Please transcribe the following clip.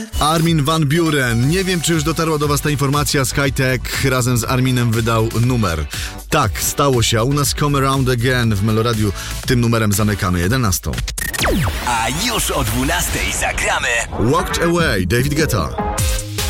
Armin van Buuren. Nie wiem, czy już dotarła do was ta informacja. Skytech razem z Arminem wydał numer. Tak, stało się, a u nas Come Around Again w Meloradiu. Tym numerem zamykamy 11. A już o 12 zagramy Walked Away, David Guetta.